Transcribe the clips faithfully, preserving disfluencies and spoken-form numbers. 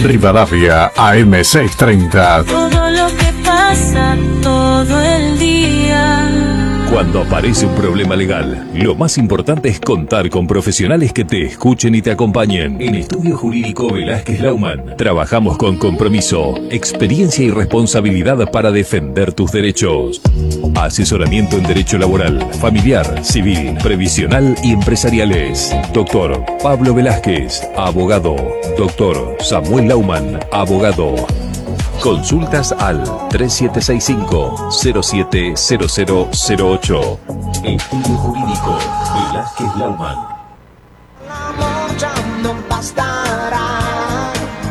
Rivadavia A M seiscientos treinta. Todo lo que pasa todo el día. Cuando aparece un problema legal, lo más importante es contar con profesionales que te escuchen y te acompañen. En Estudio Jurídico Velázquez Laumann, trabajamos con compromiso, experiencia y responsabilidad para defender tus derechos. Asesoramiento en derecho laboral, familiar, civil, previsional y empresariales. Doctor Pablo Velázquez, abogado. Doctor Samuel Laumann, abogado. Consultas al tres siete seis cinco, cero siete cero cero cero ocho. Estudio Jurídico Velázquez Laumann. El amor ya no bastará,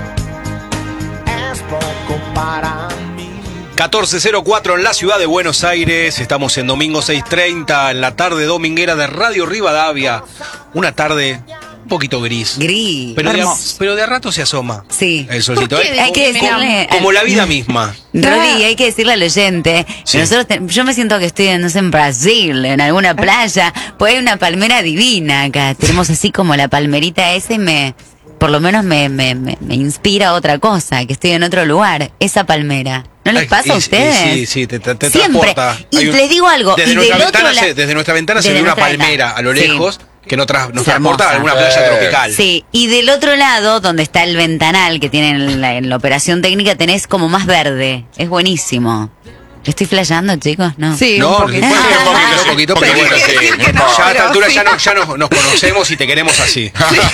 es poco para mí. catorce cero cuatro en la ciudad de Buenos Aires. Estamos en domingo seis treinta, en la tarde dominguera de Radio Rivadavia. Una tarde un poquito gris. Gris. Pero de, a, Hermoso. pero de a rato se asoma. Sí. El solcito. ¿Eh? Hay que decirle... Como la vida misma. Rodi, hay que decirle al oyente, Sí. nosotros te- yo me siento que estoy no sé, en Brasil, en alguna playa, pues hay una palmera divina acá, tenemos así como la palmerita esa y me, por lo menos me, me, me, me inspira a otra cosa, que estoy en otro lugar, esa palmera. ¿No les Ay, pasa y- a ustedes? y Sí, sí, te, te, te Siempre. transporta. Y Hay un- les digo algo, Desde y nuestra del otro ventana, la- se, desde nuestra ventana se desde ve una nuestra palmera ventana. a lo Sí. lejos que nos, tra- nos Es transporta a hermosa. alguna playa Eh. tropical. Sí, y del otro lado, donde está el ventanal que tienen en la, en la operación técnica, tenés como más verde. Es buenísimo. ¿Estoy flasheando, chicos? No. Sí, No, un un poquito. poquito, un poquito, sí. un poquito, Porque pero bueno, tiene que sí. decir que no, Ya a esta pero altura sí. ya, no- ya nos, nos conocemos y te queremos así.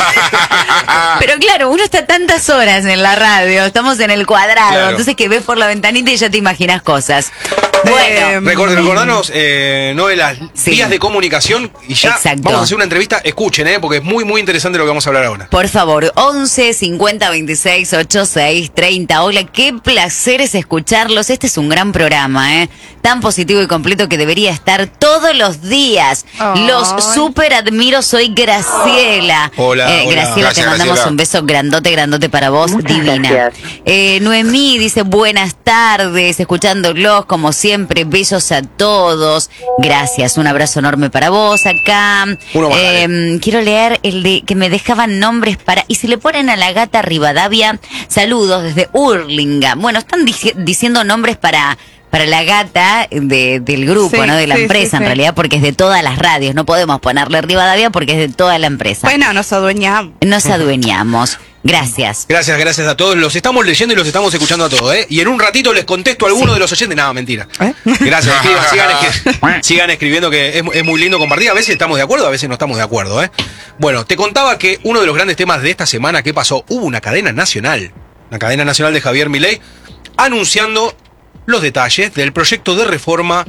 Pero claro, uno está tantas horas en la radio, estamos en el cuadrado, Claro. entonces que ves por la ventanita y ya te imaginas cosas. Eh, Bueno, Record- recordanos, eh, no de las Sí. vías de comunicación y ya Exacto. vamos a hacer una entrevista. Escuchen, eh, porque es muy, muy interesante lo que vamos a hablar ahora. por favor, once cincuenta veintiséis ochenta y seis treinta. Hola, qué placer es escucharlos. Este es un gran programa, ¿eh? Tan positivo y completo que debería estar todos los días. Ay. Los super admiro, soy Graciela. Hola, Eh, hola. Graciela, te Gracias, mandamos Graciela. un beso grandote, grandote para vos, divina. gracias. Eh, Noemí dice buenas tardes, escuchándolos como siempre, besos a todos. Gracias, un abrazo enorme para vos acá. Uno más, Eh, dale. quiero leer el de que me dejaban nombres para... Y si le ponen a la gata Rivadavia, saludos desde Hurlingham. Bueno, están dici- diciendo nombres para... Para la gata de, del grupo, Sí, ¿no? De la sí, empresa, sí, en sí. realidad, porque es de todas las radios. No podemos ponerle Rivadavia porque es de toda la empresa. Bueno, nos adueñamos. Nos adueñamos. Gracias. Gracias, gracias a todos. Los estamos leyendo y los estamos escuchando a todos, ¿eh? Y en un ratito les contesto a alguno de los oyentes. Nada, mentira. ¿Eh? Gracias, escriban, sigan, escri- sigan escribiendo, que es, es muy lindo compartir. A veces estamos de acuerdo, a veces no estamos de acuerdo, ¿eh? Bueno, te contaba que uno de los grandes temas de esta semana que pasó, hubo una cadena nacional, una cadena nacional de Javier Milei, anunciando los detalles del proyecto de reforma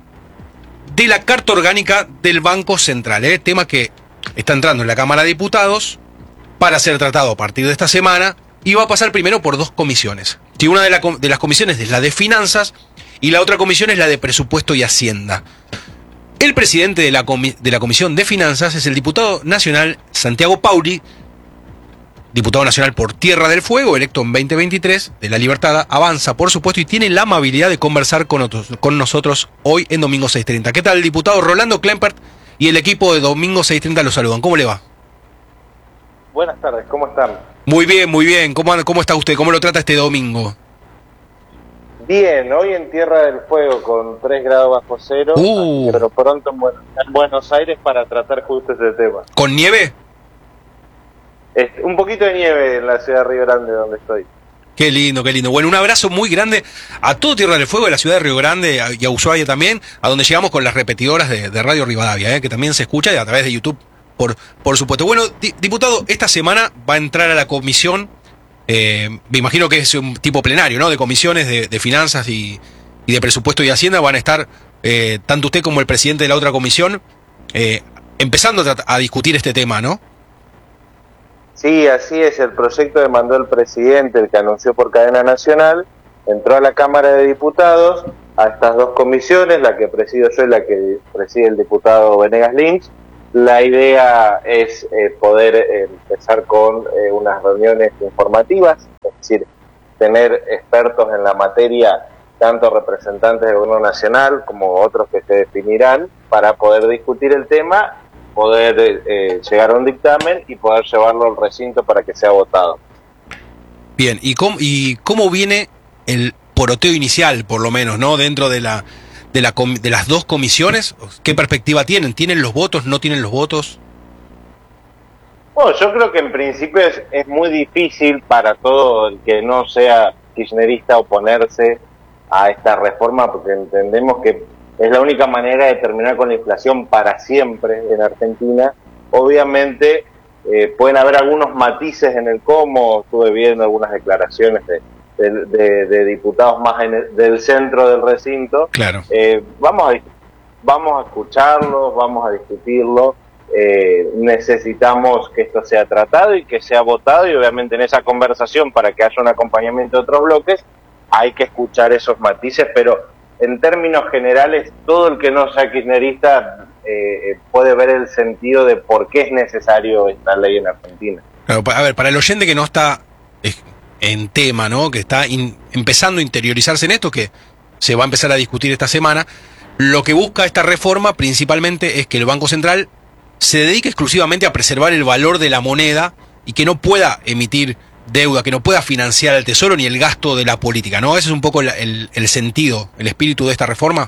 de la Carta Orgánica del Banco Central, ¿eh? Tema que está entrando en la Cámara de Diputados para ser tratado a partir de esta semana y va a pasar primero por dos comisiones. Sí, una de, la com- de las comisiones es la de Finanzas y la otra comisión es la de Presupuesto y Hacienda. El presidente de la, comi- de la Comisión de Finanzas es el diputado nacional Santiago Pauli, diputado nacional por Tierra del Fuego, electo en veinte veintitrés, de La Libertad Avanza, por supuesto, y tiene la amabilidad de conversar con, otros, con nosotros hoy en Domingo seis treinta. ¿Qué tal, diputado Rolando Klempert y el equipo de Domingo seis treinta los saludan? ¿Cómo le va? Buenas tardes, ¿cómo están? Muy bien, muy bien. ¿Cómo, anda- cómo está usted? ¿Cómo lo trata este domingo? Bien, hoy en Tierra del Fuego con tres grados bajo cero, Uh. pero pronto en, Buen- en Buenos Aires para tratar justo ese tema. ¿Con nieve? Este, un poquito de nieve en la ciudad de Río Grande donde estoy. Qué lindo, qué lindo. Bueno, un abrazo muy grande a todo Tierra del Fuego, de la ciudad de Río Grande a- y a Ushuaia también, a donde llegamos con las repetidoras de, de Radio Rivadavia, ¿eh? Que también se escucha y a través de YouTube, por, por supuesto. Bueno, di- diputado, esta semana va a entrar a la comisión, eh, me imagino que es un tipo plenario, ¿no? De comisiones de, de finanzas y, y de presupuesto y hacienda, van a estar eh, tanto usted como el presidente de la otra comisión eh, empezando a, trat- a discutir este tema, ¿no? Sí, así es, el proyecto que mandó el presidente, el que anunció por cadena nacional, entró a la Cámara de Diputados, a estas dos comisiones, la que presido yo y la que preside el diputado Venegas Lynch. La idea es eh, poder eh, empezar con eh, unas reuniones informativas, es decir, tener expertos en la materia, tanto representantes del gobierno nacional como otros que se definirán, para poder discutir el tema, poder eh, llegar a un dictamen y poder llevarlo al recinto para que sea votado. Bien, ¿y cómo, y cómo viene el poroteo inicial, por lo menos, ¿no? Dentro de la de la com- de las dos comisiones, ¿qué perspectiva tienen? ¿Tienen los votos? ¿No tienen los votos? Bueno, yo creo que en principio es, es muy difícil para todo el que no sea kirchnerista oponerse a esta reforma, porque entendemos que es la única manera de terminar con la inflación para siempre en Argentina. Obviamente eh, pueden haber algunos matices en el cómo, estuve viendo algunas declaraciones de, de, de, de diputados más en el, del centro del recinto. Claro. Eh, vamos, a, vamos a escucharlos, vamos a discutirlo. Eh, necesitamos que esto sea tratado y que sea votado, y obviamente en esa conversación, para que haya un acompañamiento de otros bloques, hay que escuchar esos matices, pero en términos generales todo el que no sea kirchnerista eh, puede ver el sentido de por qué es necesario esta ley en Argentina. Claro, a ver, para el oyente que no está en tema, ¿no? Que está in, empezando a interiorizarse en esto, que se va a empezar a discutir esta semana, lo que busca esta reforma principalmente es que el Banco Central se dedique exclusivamente a preservar el valor de la moneda y que no pueda emitir deuda, que no pueda financiar el tesoro ni el gasto de la política, ¿no? Ese es un poco el, el, el sentido, el espíritu de esta reforma.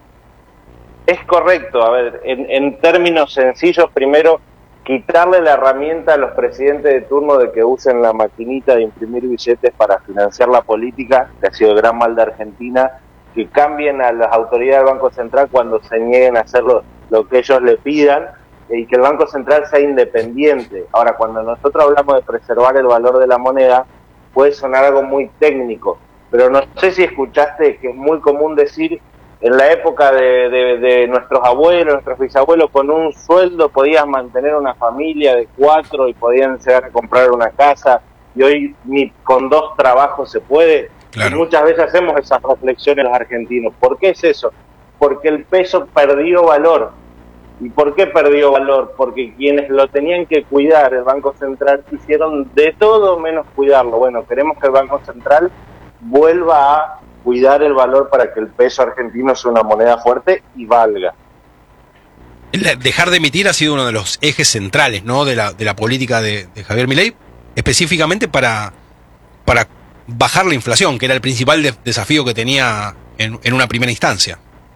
Es correcto. A ver, en, en términos sencillos, primero, quitarle la herramienta a los presidentes de turno de que usen la maquinita de imprimir billetes para financiar la política, que ha sido el gran mal de Argentina, que cambien a las autoridades del Banco Central cuando se nieguen a hacer lo, lo que ellos le pidan, y que el Banco Central sea independiente. Ahora, cuando nosotros hablamos de preservar el valor de la moneda, puede sonar algo muy técnico, pero no sé si escuchaste que es muy común decir, en la época de, de, de nuestros abuelos, nuestros bisabuelos, con un sueldo podías mantener una familia de cuatro y podían llegar a comprar una casa, y hoy ni con dos trabajos se puede. Claro. Y muchas veces hacemos esas reflexiones los argentinos. ¿Por qué es eso? Porque el peso perdió valor. ¿Y por qué perdió valor? Porque quienes lo tenían que cuidar, el Banco Central, hicieron de todo menos cuidarlo. Bueno, queremos que el Banco Central vuelva a cuidar el valor para que el peso argentino sea una moneda fuerte y valga. El dejar de emitir ha sido uno de los ejes centrales, ¿no? de la de la política de, de Javier Milei, específicamente para, para bajar la inflación, que era el principal de, desafío que tenía en, en una primera instancia.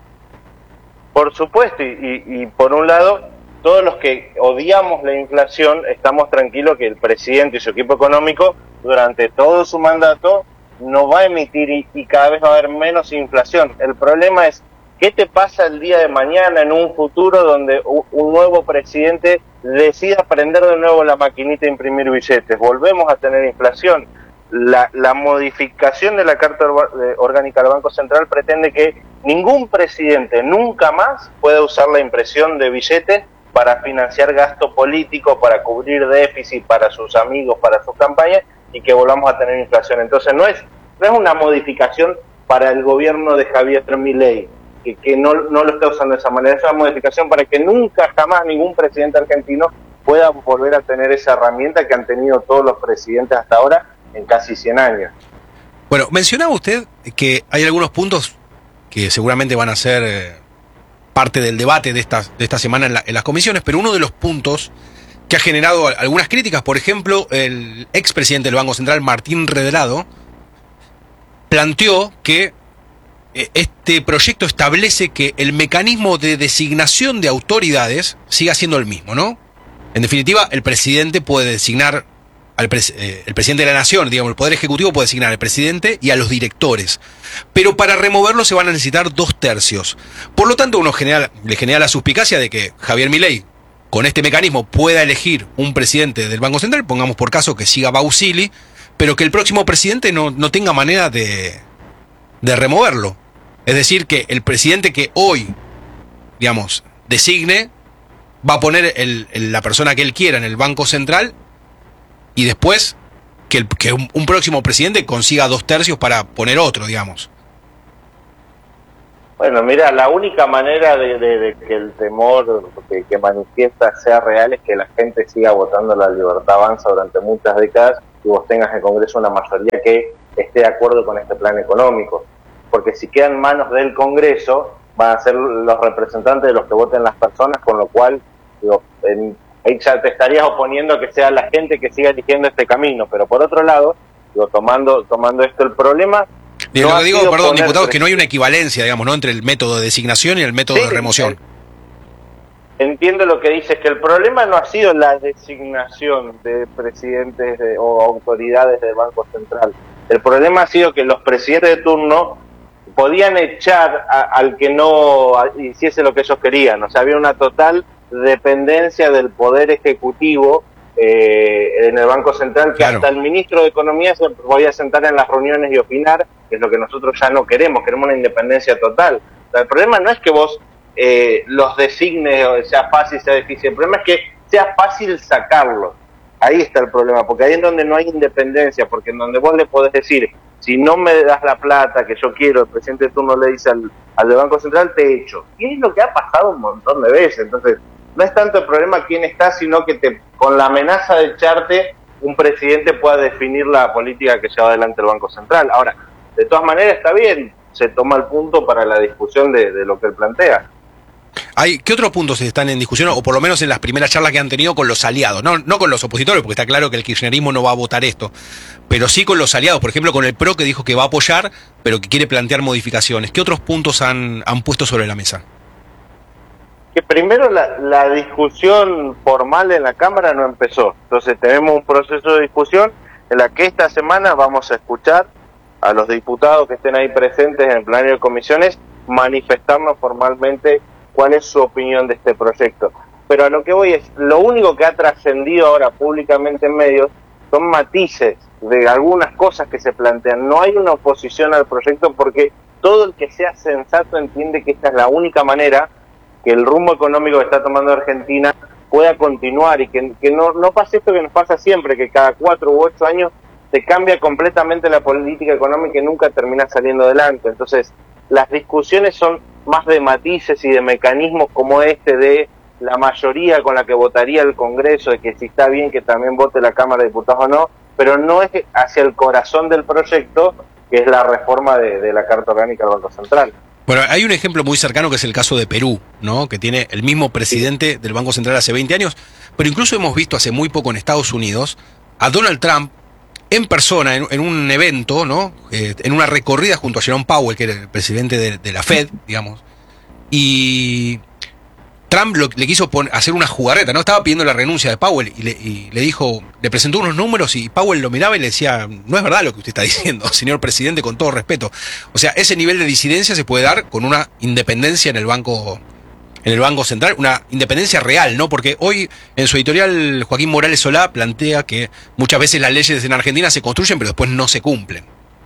Por supuesto, y, y, y por un lado, todos los que odiamos la inflación estamos tranquilos que el presidente y su equipo económico durante todo su mandato no va a emitir y, y cada vez va a haber menos inflación. El problema es, ¿qué te pasa el día de mañana en un futuro donde un, un nuevo presidente decida prender de nuevo la maquinita de imprimir billetes? Volvemos a tener inflación. La, la modificación de la Carta Orgánica del Banco Central pretende que ningún presidente nunca más pueda usar la impresión de billetes para financiar gasto político, para cubrir déficit para sus amigos, para sus campañas, y que volvamos a tener inflación. Entonces no es, no es una modificación para el gobierno de Javier Milei, que, que no, no lo está usando de esa manera, es una modificación para que nunca jamás ningún presidente argentino pueda volver a tener esa herramienta que han tenido todos los presidentes hasta ahora en casi cien años. Bueno, mencionaba usted que hay algunos puntos que seguramente van a ser eh, parte del debate de esta, de esta semana en, la, en las comisiones, pero uno de los puntos que ha generado algunas críticas, por ejemplo, el expresidente del Banco Central, Martín Redrado, planteó que eh, este proyecto establece que el mecanismo de designación de autoridades siga siendo el mismo, ¿no? En definitiva, el presidente puede designar al pres eh, el presidente de la nación, digamos, el Poder Ejecutivo puede designar al presidente y a los directores, pero para removerlo se van a necesitar dos tercios. Por lo tanto, uno genera, le genera la suspicacia de que Javier Milei, con este mecanismo, pueda elegir un presidente del Banco Central, pongamos por caso que siga Bausili, pero que el próximo presidente no, no tenga manera de, de removerlo. Es decir, que el presidente que hoy, digamos, designe, va a poner el, el, la persona que él quiera en el Banco Central, y después que, el, que un, un próximo presidente consiga dos tercios para poner otro, digamos. Bueno, mira, la única manera de, de, de que el temor que, que manifiesta sea real es que la gente siga votando la Libertad Avanza durante muchas décadas y vos tengas en el Congreso una mayoría que esté de acuerdo con este plan económico. Porque si queda en manos del Congreso, van a ser los representantes de los que voten las personas, con lo cual, digo, en, ahí ya te estarías oponiendo a que sea la gente que siga eligiendo este camino. Pero por otro lado, Digo, tomando, tomando esto, el problema... Y no lo ha que digo, sido perdón, poner diputado, es que presión. no hay una equivalencia, digamos, ¿no? Entre el método de designación y el método Sí, de remoción. eh, Entiendo lo que dices, que el problema no ha sido la designación de presidentes de, o autoridades del Banco Central. El problema ha sido que los presidentes de turno podían echar a, al que no hiciese lo que ellos querían. O sea, había una total dependencia del Poder Ejecutivo eh, en el Banco Central, que Claro. hasta el ministro de Economía se podía sentar en las reuniones y opinar, que es lo que nosotros ya no queremos, queremos una independencia total. O sea, el problema no es que vos eh, los designes, o sea fácil, sea difícil, el problema es que sea fácil sacarlos. Ahí está el problema, porque ahí es donde no hay independencia, porque en donde vos le podés decir, si no me das la plata que yo quiero, el presidente de turno le dice al, al del Banco Central, te echo. Y es lo que ha pasado un montón de veces. Entonces, no es tanto el problema quién está, sino que te, con la amenaza de echarte, un presidente pueda definir la política que lleva adelante el Banco Central. Ahora, de todas maneras está bien, se toma el punto para la discusión de, de lo que él plantea. Hay, ¿qué otros puntos están en discusión, o por lo menos en las primeras charlas que han tenido con los aliados? No, no con los opositores, porque está claro que el kirchnerismo no va a votar esto, pero sí con los aliados, por ejemplo con el PRO, que dijo que va a apoyar, pero que quiere plantear modificaciones. ¿Qué otros puntos han, han puesto sobre la mesa? Que primero la, la discusión formal en la Cámara no empezó. Entonces tenemos un proceso de discusión en la que esta semana vamos a escuchar a los diputados que estén ahí presentes en el plenario de comisiones manifestarnos formalmente cuál es su opinión de este proyecto. Pero a lo que voy es, lo único que ha trascendido ahora públicamente en medios son matices de algunas cosas que se plantean. No hay una oposición al proyecto porque todo el que sea sensato entiende que esta es la única manera que el rumbo económico que está tomando Argentina pueda continuar y que, que no, no pase esto que nos pasa siempre, que cada cuatro u ocho años se cambia completamente la política económica y nunca termina saliendo adelante. Entonces, las discusiones son más de matices y de mecanismos como este de la mayoría con la que votaría el Congreso, de que si está bien que también vote la Cámara de Diputados o no, pero no es hacia el corazón del proyecto, que es la reforma de, de la Carta Orgánica del Banco Central. Bueno, hay un ejemplo muy cercano que es el caso de Perú, ¿no? Que tiene el mismo presidente del Banco Central hace veinte años, pero incluso hemos visto hace muy poco en Estados Unidos a Donald Trump en persona, en, en un evento, ¿no? Eh, en una recorrida junto a Jerome Powell, que era el presidente de, de la Fed, digamos, y Trump lo, le quiso pon, hacer una jugarreta, ¿no? Estaba pidiendo la renuncia de Powell y le, y le dijo, le presentó unos números y Powell lo miraba y le decía, no es verdad lo que usted está diciendo, señor presidente, con todo respeto. O sea, ese nivel de disidencia se puede dar con una independencia en el banco, en el Banco Central, una independencia real, ¿no? Porque hoy en su editorial Joaquín Morales Solá plantea que muchas veces las leyes en Argentina se construyen pero después no se cumplen.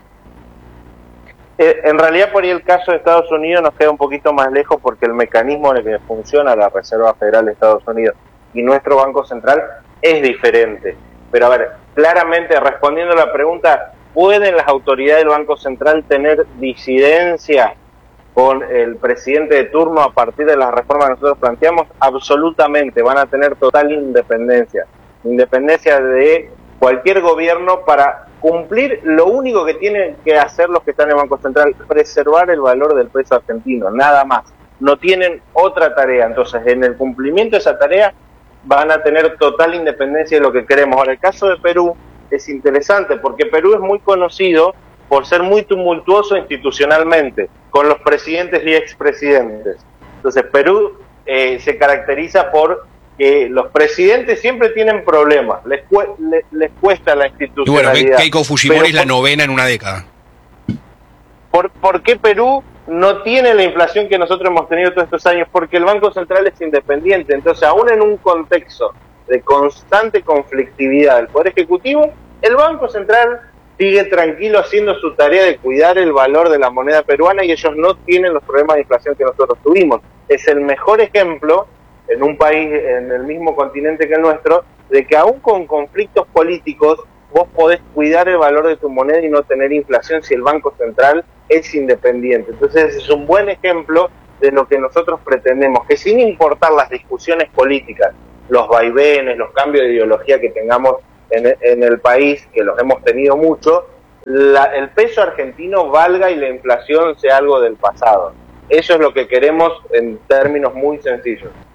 Eh, en realidad por ahí el caso de Estados Unidos nos queda un poquito más lejos porque el mecanismo en el que funciona la Reserva Federal de Estados Unidos y nuestro Banco Central es diferente. Pero a ver, claramente respondiendo a la pregunta, ¿pueden las autoridades del Banco Central tener disidencia con el presidente de turno a partir de las reformas que nosotros planteamos? Absolutamente, van a tener total independencia. Independencia de cualquier gobierno para cumplir lo único que tienen que hacer los que están en el Banco Central, preservar el valor del peso argentino, nada más. No tienen otra tarea. Entonces, en el cumplimiento de esa tarea van a tener total independencia de lo que queremos. Ahora, el caso de Perú es interesante porque Perú es muy conocido por ser muy tumultuoso institucionalmente, con los presidentes y expresidentes. Entonces, Perú eh, se caracteriza por que los presidentes siempre tienen problemas, les, cu les, les cuesta la Y bueno, institucionalidad. Keiko Fujimori es la por, novena en una década. por, ¿Por qué Perú no tiene la inflación que nosotros hemos tenido todos estos años? Porque el Banco Central es independiente. Entonces, aún en un contexto de constante conflictividad del Poder Ejecutivo, el Banco Central sigue tranquilo haciendo su tarea de cuidar el valor de la moneda peruana y ellos no tienen los problemas de inflación que nosotros tuvimos. Es el mejor ejemplo en un país, en el mismo continente que el nuestro, de que aún con conflictos políticos vos podés cuidar el valor de tu moneda y no tener inflación si el Banco Central es independiente. Entonces es un buen ejemplo de lo que nosotros pretendemos, que sin importar las discusiones políticas, los vaivenes, los cambios de ideología que tengamos en, en el país, que los hemos tenido mucho, la, el peso argentino valga y la inflación sea algo del pasado. Eso es lo que queremos en términos muy sencillos.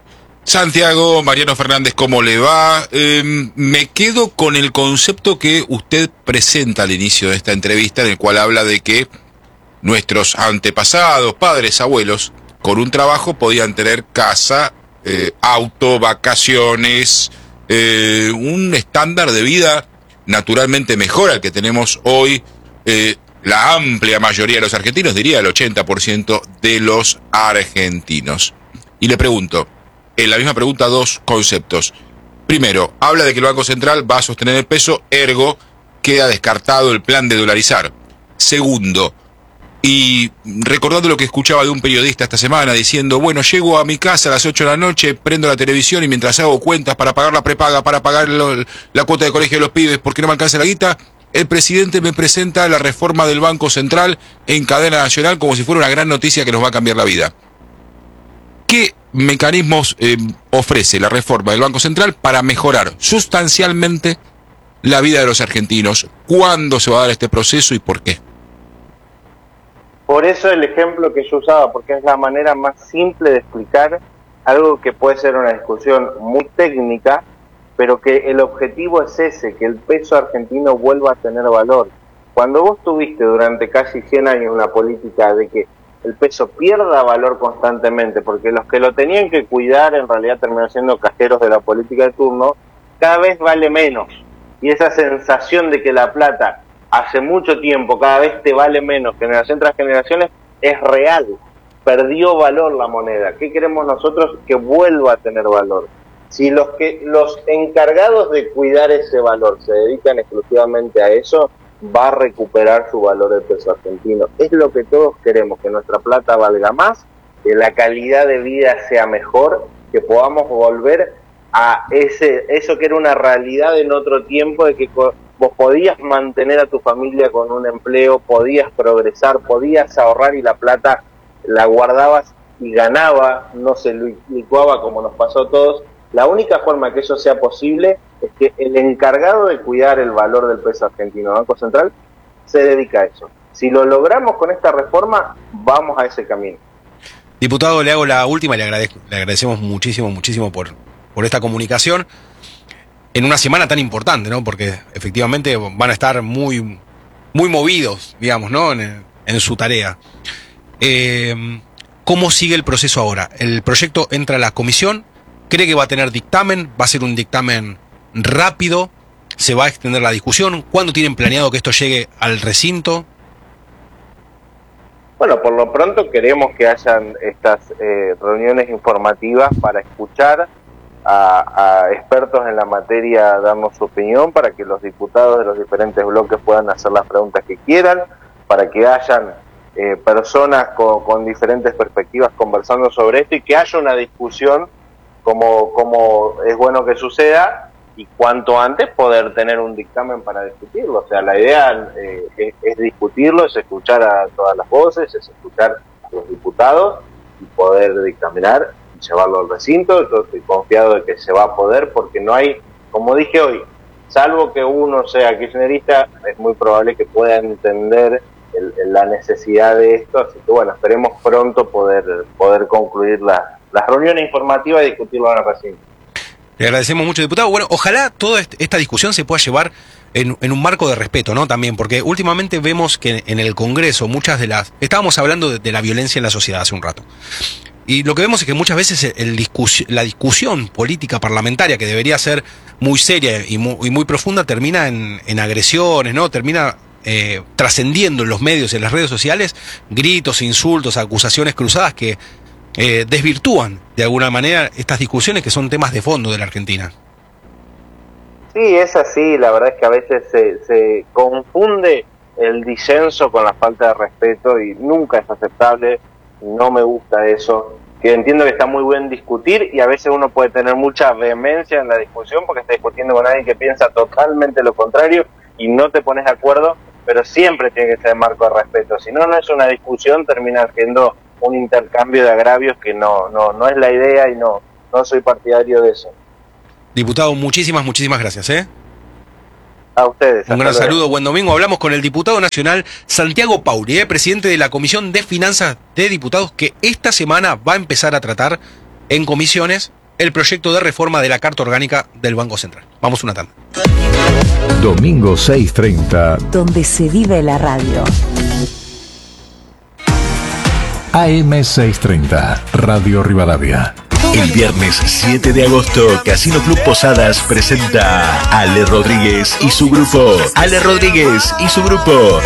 Santiago, Mariano Fernández, ¿cómo le va? Eh, me quedo con el concepto que usted presenta al inicio de esta entrevista, en el cual habla de que nuestros antepasados, padres, abuelos, con un trabajo podían tener casa, eh, auto, vacaciones, eh, un estándar de vida naturalmente mejor al que tenemos hoy eh, la amplia mayoría de los argentinos, diría el ochenta por ciento de los argentinos. Y le pregunto, en la misma pregunta, dos conceptos. Primero, habla de que el Banco Central va a sostener el peso, ergo, queda descartado el plan de dolarizar. Segundo, y recordando lo que escuchaba de un periodista esta semana diciendo, bueno, llego a mi casa a las ocho de la noche, prendo la televisión y mientras hago cuentas para pagar la prepaga, para pagar lo, la cuota de colegio de los pibes porque no me alcanza la guita, el presidente me presenta la reforma del Banco Central en cadena nacional como si fuera una gran noticia que nos va a cambiar la vida. ¿Qué mecanismos eh, ofrece la reforma del Banco Central para mejorar sustancialmente la vida de los argentinos? ¿Cuándo se va a dar este proceso y por qué? Por eso el ejemplo que yo usaba, porque es la manera más simple de explicar algo que puede ser una discusión muy técnica, pero que el objetivo es ese, que el peso argentino vuelva a tener valor. Cuando vos tuviste durante casi cien años una política de que el peso pierda valor constantemente, porque los que lo tenían que cuidar en realidad terminan siendo cajeros de la política de turno, cada vez vale menos. Y esa sensación de que la plata hace mucho tiempo cada vez te vale menos, generación tras generaciones, es real. Perdió valor la moneda. ¿Qué queremos nosotros? Que vuelva a tener valor. Si los que los encargados de cuidar ese valor se dedican exclusivamente a eso, va a recuperar su valor el peso argentino. Es lo que todos queremos, que nuestra plata valga más, que la calidad de vida sea mejor, que podamos volver a ese eso que era una realidad en otro tiempo, de que vos podías mantener a tu familia con un empleo, podías progresar, podías ahorrar y la plata la guardabas y ganaba, no se licuaba como nos pasó a todos. La única forma que eso sea posible es que el encargado de cuidar el valor del peso argentino, el Banco Central, se dedica a eso. Si lo logramos con esta reforma, vamos a ese camino. Diputado, le hago la última y le, agradezco, le agradecemos muchísimo, muchísimo por, por esta comunicación en una semana tan importante, ¿no? Porque efectivamente van a estar muy, muy movidos, digamos, ¿no? En, en su tarea. Eh, ¿Cómo sigue el proceso ahora? El proyecto entra a la comisión. ¿Cree que va a tener dictamen? ¿Va a ser un dictamen rápido? ¿Se va a extender la discusión? ¿Cuándo tienen planeado que esto llegue al recinto? Bueno, por lo pronto queremos que hayan estas eh, reuniones informativas para escuchar a, a expertos en la materia, darnos su opinión, para que los diputados de los diferentes bloques puedan hacer las preguntas que quieran, para que hayan eh, personas con, con diferentes perspectivas conversando sobre esto y que haya una discusión como, como es bueno que suceda, y cuanto antes poder tener un dictamen para discutirlo. O sea, la idea eh, es, es discutirlo, es escuchar a todas las voces, es escuchar a los diputados y poder dictaminar y llevarlo al recinto. Yo estoy confiado de que se va a poder, porque no hay, como dije hoy, salvo que uno sea kirchnerista, es muy probable que pueda entender el, el, la necesidad de esto. Así que bueno, esperemos pronto poder, poder concluir la las reuniones informativas y discutirlo en el recinto. Le agradecemos mucho, diputado. Bueno, ojalá toda esta discusión se pueda llevar en, en un marco de respeto, ¿no? También, porque últimamente vemos que en el Congreso muchas de las... Estábamos hablando de, de la violencia en la sociedad hace un rato. Y lo que vemos es que muchas veces el discus, la discusión política parlamentaria, que debería ser muy seria y muy, y muy profunda, termina en, en agresiones, ¿no? Termina eh, trascendiendo en los medios, en las redes sociales, gritos, insultos, acusaciones cruzadas que eh, desvirtúan de alguna manera estas discusiones que son temas de fondo de la Argentina. Sí, es así. La verdad es que a veces se, se confunde el disenso con la falta de respeto y nunca es aceptable. No me gusta eso. Que entiendo que está muy bien discutir y a veces uno puede tener mucha vehemencia en la discusión porque está discutiendo con alguien que piensa totalmente lo contrario y no te pones de acuerdo, pero siempre tiene que ser marco de respeto. Si no, no es una discusión, termina siendo un intercambio de agravios que no, no, no es la idea y no, no soy partidario de eso. Diputado, muchísimas, muchísimas gracias, ¿eh? A ustedes. Un gran luego. Saludo, buen domingo. Hablamos con el diputado nacional Santiago Pauri, ¿eh? presidente de la Comisión de Finanzas de Diputados, que esta semana va a empezar a tratar en comisiones el proyecto de reforma de la Carta Orgánica del Banco Central. Vamos una tanda. Domingo seis treinta. Donde se vive la radio. A M seiscientos treinta, Radio Rivadavia. El viernes siete de agosto, Casino Club Posadas presenta a Ale Rodríguez y su grupo. Ale Rodríguez y su grupo.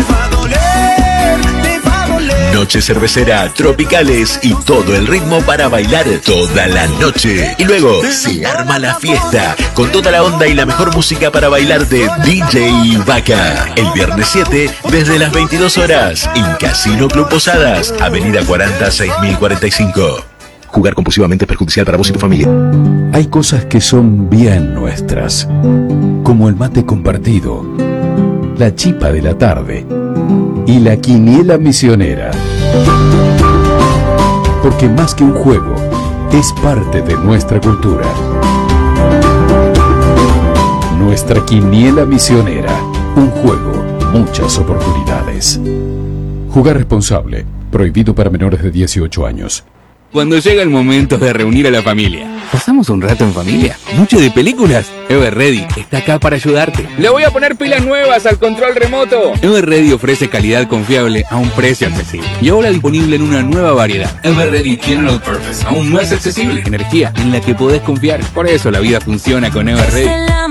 Noche cervecera, tropicales y todo el ritmo para bailar toda la noche. Y luego se arma la fiesta con toda la onda y la mejor música para bailar de D J Vaca. El viernes siete desde las veintidós horas en Casino Club Posadas, Avenida cuarenta, seis mil cuarenta y cinco. Jugar compulsivamente es perjudicial para vos y tu familia. Hay cosas que son bien nuestras, como el mate compartido, la chipa de la tarde y la quiniela misionera. Porque más que un juego, es parte de nuestra cultura. Nuestra quiniela misionera, un juego, muchas oportunidades. Jugar responsable, prohibido para menores de dieciocho años. Cuando llega el momento de reunir a la familia, ¿pasamos un rato en familia? ¿Noche de películas? Everready está acá para ayudarte. Le voy a poner pilas nuevas al control remoto. Everready ofrece calidad confiable a un precio accesible. Y ahora disponible en una nueva variedad. Everready General Purpose, aún más accesible. Energía en la que podés confiar. Por eso la vida funciona con Everready.